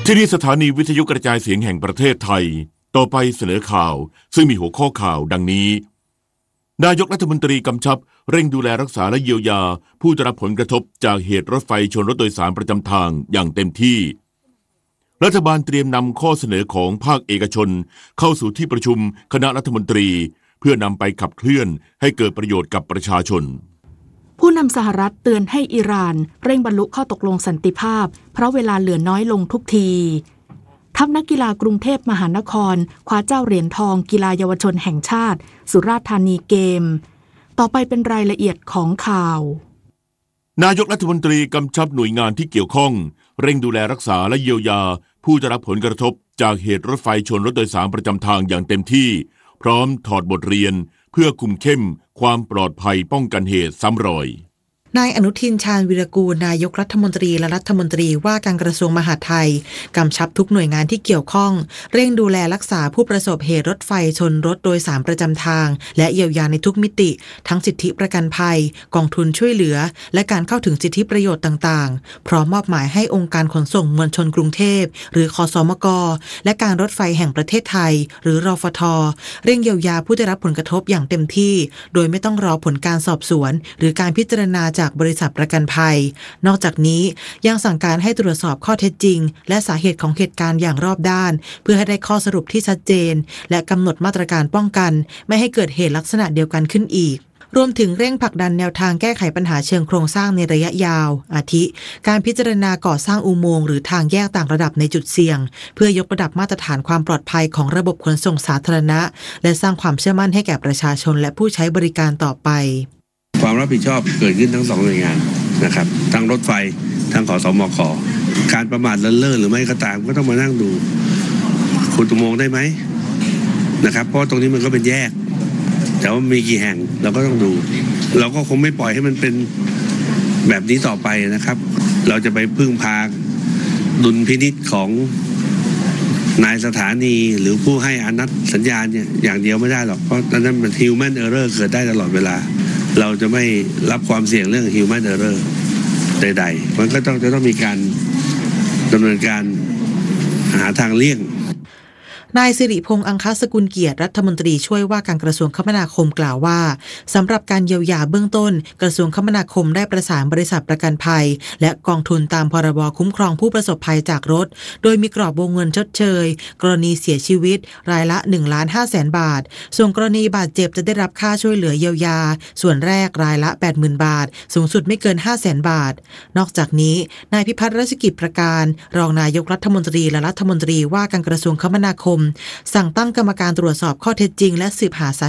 ที่นี่สถานีวิทยุกระจายเสียงแห่งประเทศไทยต่อไปเสนอข่าวซึ่งมีหัวข้อข่าวดังนี้นายกรัฐมนตรีกำชับเร่งดูแลรักษาและเยียวยาผู้ได้รับผลกระทบจากเหตุรถไฟชนรถโดยสารประจำทางอย่างเต็มที่รัฐบาลเตรียมนำข้อเสนอของภาคเอกชนเข้าสู่ที่ประชุมคณะรัฐมนตรีเพื่อนำไปขับเคลื่อนให้เกิดประโยชน์กับประชาชนผู้นำสหรัฐเตือนให้อิหร่านเร่งบรรลุข้อตกลงสันติภาพเพราะเวลาเหลือน้อยลงทุกทีทัพนักกีฬากรุงเทพมหานครคว้าเจ้าเหรียญทองกีฬาเยาวชนแห่งชาติสุราษฎร์ธานีเกมต่อไปเป็นรายละเอียดของข่าวนายกรัฐมนตรีกำชับหน่วยงานที่เกี่ยวข้องเร่งดูแลรักษาและเยียวยาผู้ได้รับผลกระทบจากเหตุรถไฟชนรถโดยสารประจำทางอย่างเต็มที่พร้อมถอดบทเรียนเพื่อคุมเข้มความปลอดภัยป้องกันเหตุซ้ำรอยนายอนุทินชาญวีรกูลนายกรัฐมนตรีและรัฐมนตรีว่าการกระทรวงมหาดไทยกำชับทุกหน่วยงานที่เกี่ยวข้องเร่งดูแลรักษาผู้ประสบเหตุรถไฟชนรถโดยสารประจำทางและเยียวยาในทุกมิติทั้งสิทธิประกันภัยกองทุนช่วยเหลือและการเข้าถึงสิทธิประโยชน์ต่างๆพร้อมมอบหมายให้องค์การขนส่งมวลชนกรุงเทพหรือคสมกและการรถไฟแห่งประเทศไทยหรือรฟท.เร่งเยียวยาผู้ได้รับผลกระทบอย่างเต็มที่โดยไม่ต้องรอผลการสอบสวนหรือการพิจารณาจากบริษัทประกันภัยนอกจากนี้ยังสั่งการให้ตรวจสอบข้อเท็จจริงและสาเหตุของเหตุการณ์อย่างรอบด้านเพื่อให้ได้ข้อสรุปที่ชัดเจนและกำหนดมาตรการป้องกันไม่ให้เกิดเหตุลักษณะเดียวกันขึ้นอีกรวมถึงเร่งผลักดันแนวทางแก้ไขปัญหาเชิงโครงสร้างในระยะยาวอาทิการพิจารณาก่อสร้างอุโมงค์หรือทางแยกต่างระดับในจุดเสี่ยงเพื่อยกระดับมาตรฐานความปลอดภัยของระบบขนส่งสาธารณะและสร้างความเชื่อมั่นให้แก่ประชาชนและผู้ใช้บริการต่อไปความรับผิดชอบเกิดขึ้นทั้งสองหน่วยงานนะครับทั้งรถไฟทั้งขสมก.การประมาทเลินเล่อหรือไม่ก็ตามก็ต้องมานั่งดูขุดอุโมงค์ได้ไหมนะครับเพราะตรงนี้มันก็เป็นแยกแต่ว่ามีกี่แห่งเราก็ต้องดูเราก็คงไม่ปล่อยให้มันเป็นแบบนี้ต่อไปนะครับเราจะไปพึ่งพาดุลพินิจของนายสถานีหรือผู้ให้อนุมัติสัญญาณเนี่ยอย่างเดียวไม่ได้หรอกเพราะนั้นมัน human error เกิดได้ตลอดเวลาเราจะไม่รับความเสี่ยงเรื่อง human error ใดๆมันก็จะต้องมีการดำเนินการหาทางเลี่ยงนายสิริพงษ์อังคสกุลเกียรติรัฐมนตรีช่วยว่าการกระทรวงคมนาคมกล่าวว่าสำหรับการเยียวยาเบื้องต้นกระทรวงคมนาคมได้ประสานบริษัทประกันภัยและกองทุนตามพรบคุ้มครองผู้ประสบภัยจากรถโดยมีกรอบวงเงินชดเชยกรณีเสียชีวิตรายละ 1,500,000 บาทส่วนกรณีบาดเจ็บจะได้รับค่าช่วยเหลือเยียวยาส่วนแรกรายละ 80,000 บาทสูงสุดไม่เกิน 500,000 บาทนอกจากนี้นายพิพัฒน์รัชกิจประการรองนายกรัฐมนตรีและรัฐมนตรีว่าการกระทรวงคมนาคมสั่งตั้งกรรมการตรวจสอบข้อเท็จจริงและสืบหาสา